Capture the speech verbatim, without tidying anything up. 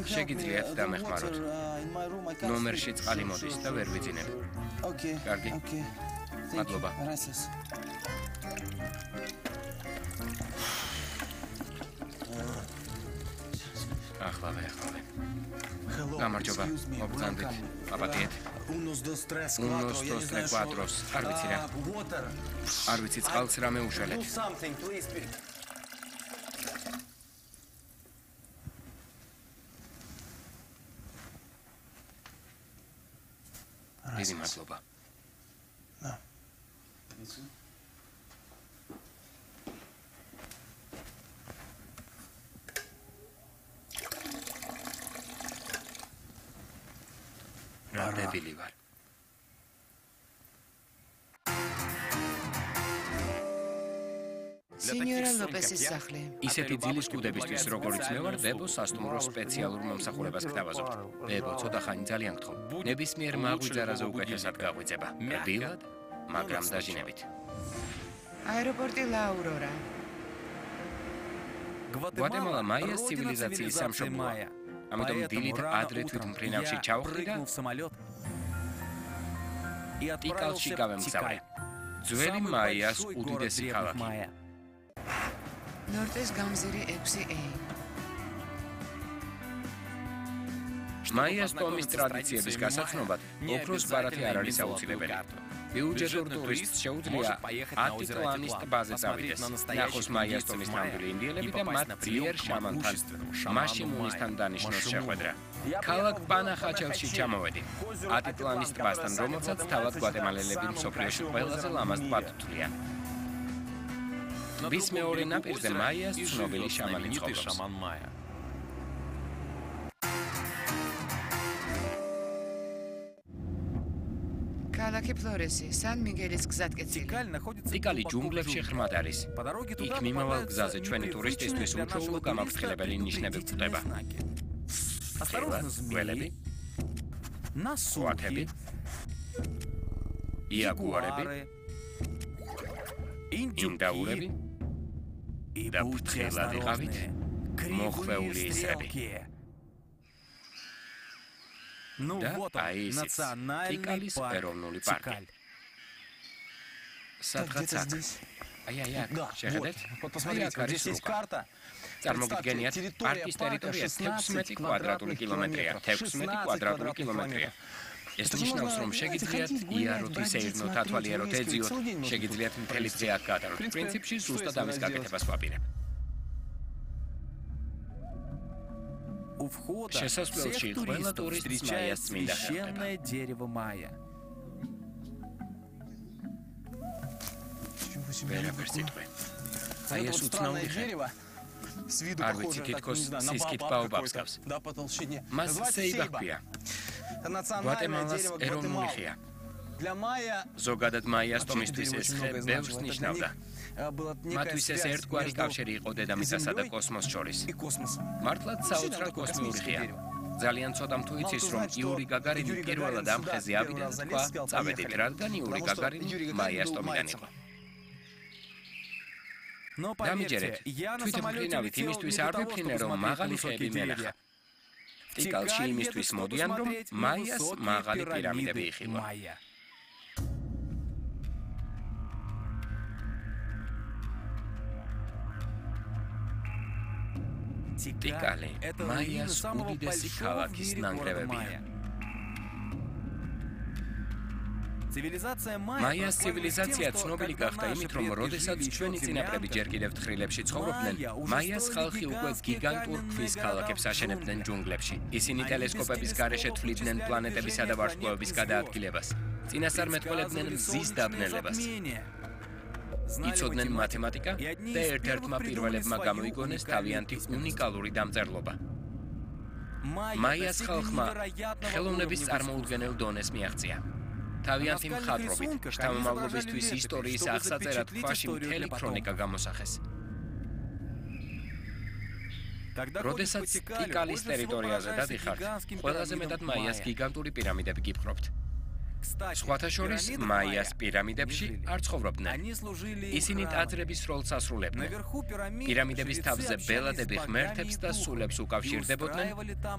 შეგიძლიათ დამეხმაროთ. ნომერში წყალი მოდის და ვერ ვიძინებ. კარგი. მადლობა. ახლავე, ახლავე. გამარჯობა, მოგწანდით, აპატიეთ. Unos, dos, tres, cuatros. არ ვიცი რა. არ ვიცი წყალს რა მეუშველეთ. დიდი მადლობა. რა დებილი ვარ. სინიორა ლოპესის სახლი. ისეთი ძილის კუდებისთვის, როგორიც მე ვარ, ბებო სასტუმროს სპეციალურ მომსახურებას გთავაზობთ. ბებო, ცოტა ხანი ძალიან გთხოვ. ნებისმიერ მაღვიძარაზე უკეთესად გაღვიძება. რბილად, მაგრამ დაჟინებით. აეროპორტი ლა აურორა. გვატემალა მაიას ცივილიზაციის სამშობლოა. ამიტომ დილით ადრე თვითმფრინავში ჩავხდი და ტიკალში გავემგზავრე. ძველი მაიას უდიდესი ქალაქი. ნორტეს გამზირი ექვსი ე. მაიას ტომის ტრადიციების გასაცნობად ოქროს ბარათი არ არის აუცილებელი. ბიუჯეტურ ტურისტს შეუძლია ათი ტლანის ტბაზე წავიდეს. ნახოს მაიას ტომის ნამდვილი ინდიელები და მათ ძლიერ შამანთან, მაშიმუნისთან დანიშნოს შეხვედრა. ქალაქ პანახაჩელში ჩამოვედი. ათი ტლანის ტბასთან, რომელსაც თავად გვატემალელები მსოფლიოში ყველაზე ლამაზ ტბად თვლიან. ტბის მეორე ნაპირზე მაიას ცნობილი შამანი ცხოვრობს. ქალაქი ფლორესი, სან მიგელის გზატკეცილი. ტიკალი ჯუნგლებში ღრმად არის. იქ მიმავალ გზაზე ჩვენი ტურისტისთვის უშუალო გამაფრთხილებელი ნიშნები გვხვდება. გველები, სუათები, იაგუარები, ინდაურები და ფრთხილად იყავით მოხვეული ისრები. და აი ისიც, ტიკალის ეროვნული პარკი. სადღაც აქ. აი, აი, აქ, შეხედეთ? აი, აქ არის რუკა. წარმოგიდგენიათ, პარკის ტერიტორია თექვსმეტი კვადრატული კილომეტრია. თექვსმეტი კვადრატული კილომეტრია. ეს ნიშნავს, რომ შეგიძლიათ იაროთ, ისეირნოთ, ათვალიეროთ, ეძიოთ, შეგიძლიათ მთელი დღე აქ გაატაროთ. პრინციპში ზუსტად ამის გაკეთებას ვაპირებ. შესასვლელში ყველა ტურისტს მაიას წმინდა ხელდება. ვერაფერს იტყვი. აი ეს უცნაური ხე. არ ვიცი, თითქოს სისქით ბაობაბს გავს. მას სეიბა ჰქვია. გვატემალას ეროვნული ხეა. ზოგადად მაიას ტომისთვის ეს ხე ბევრს ნიშნავდა. მათთვის ეს ერთგვარი კავშირი იყო დედამიწასა და კოსმოსს შორის. მართლაც საოცრად კოსმიური ხეა. ძალიან ცოტამ თუ იცის, რომ იური გაგარინი პირველად ამ ხეზე ავიდა და თქვა, წავედით, რადგან იური გაგარინი მაიას ტომიდან იყო. დამიჯერეთ, თვითმფრინავით იმისთვის არ ვიფრინე, რომ მაღალი ხეები მენახა. ტიკალში იმისთვის მოდიან, რომ მაიას მაღალი პირამიდები იხილვა. ტიკალი მაიას უდიდესი ქალაქის ნანგრევებია. მაიას ცივილიზაცია ცნობილი გახდა იმით, რომ როდესაც ჩვენი წინაპრები ჯერ კიდევ თხრილებში ცხოვრობდნენ, მაიას ხალხი უკვე გიგანტურ ქვის ქალაქებს აშენებდნენ ჯუნგლებში. ისინი ტელესკოპების გარეშე თვლიდნენ პლანეტებისა და ვარსკვლავების გადაადგილებას. წინასწარმეტყველებდნენ მზის დაბნელებას. იცოდნენ მათემატიკა და ერთ-ერთმა პირველებმა გამოიგონეს თავიანთი უნიკალური დამწერლობა. მაიას ხალხმა ხელოვნების წარმოუდგენელ დონეს მიაღწია. თავიანთი მხატვრობით, შთამომავლობისთვის ისტორიის აღსაწერად ქვაში მთელი ქრონიკა გამოსახეს. როდესაც ტიკალის ტერიტორიაზე დადიხართ, ყველაზე მეტად მაიას გიგანტური პირამიდები გიპყრობთ. სხვათა შორის მაიას პირამიდებში არ ცხოვრობდნენ. ისინი ტაძრების როლს ასრულებდნენ. პირამიდების თავზე ბელადები ღმერთებს და სულებს უკავშირდებოდნენ